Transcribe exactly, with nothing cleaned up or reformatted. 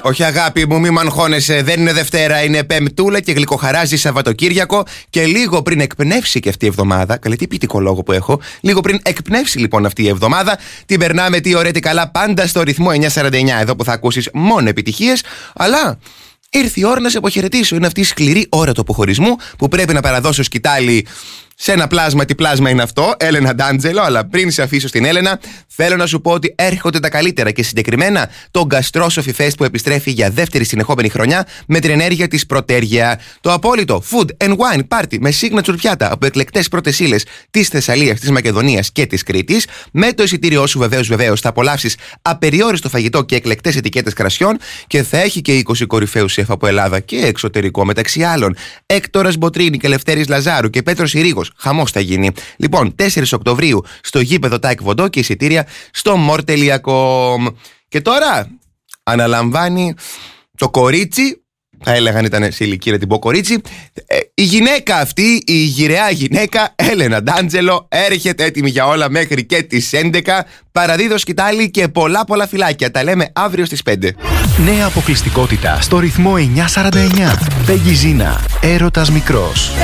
Όχι, αγάπη μου, μη μ' αγχώνεσαι. Δεν είναι Δευτέρα, είναι Πεμπτούλα και γλυκοχαράζει Σαββατοκύριακο. Και λίγο πριν εκπνεύσει και αυτή η εβδομάδα. Καλή, τι ποιητικό λόγο που έχω. Λίγο πριν εκπνεύσει λοιπόν αυτή η εβδομάδα, την περνάμε τι ωραία τι καλά πάντα στο ρυθμό εννιακόσια σαράντα εννιά. Εδώ που θα ακούσεις μόνο επιτυχίες. Αλλά ήρθε η ώρα να σε αποχαιρετήσω. Είναι αυτή η σκληρή ώρα του αποχωρισμού που πρέπει να παραδώσω σκητάλη σε ένα πλάσμα. Τι πλάσμα είναι αυτό, Έλενα Ντάντζελο. Αλλά πριν σε αφήσω στην Έλενα, θέλω να σου πω ότι έρχονται τα καλύτερα και συγκεκριμένα το Gastrosophy Fest που επιστρέφει για δεύτερη συνεχόμενη χρονιά με την ενέργεια της Πρωτέργεια. Το απόλυτο food and wine party με signature πιάτα από εκλεκτές πρώτες ύλες της Θεσσαλίας, της Μακεδονίας και της Κρήτης. Με το εισιτήριό σου βεβαίως βεβαίως θα απολαύσεις απεριόριστο φαγητό και εκλεκτές ετικέτες κρασιών και θα έχει και είκοσι κορυφαίους σεφ από Ελλάδα και εξωτερικό, μεταξύ άλλων Έκτορας Μποτρίνη και Λευτέρης Λαζάρου και Πέτρος Ηρίγος. Χαμός θα γίνει. Λοιπόν, τέσσερις Οκτωβρίου στο γήπεδο Τάικ Βοντό και εισιτήρια στο more τελεία com. Και τώρα αναλαμβάνει το κορίτσι, θα έλεγαν ήταν σε ηλικία να την πω κορίτσι, ε, η γυναίκα αυτή, η γυραιά γυναίκα Έλενα Ντάντζελο, έρχεται έτοιμη για όλα μέχρι και τις έντεκα. Παραδίδω σκητάλη και πολλά πολλά φυλάκια. Τα λέμε αύριο στις πέντε. Νέα αποκλειστικότητα στο ρυθμό εννιακόσια σαράντα εννιά. Πέγγι Ζίνα, έρωτας μικρός.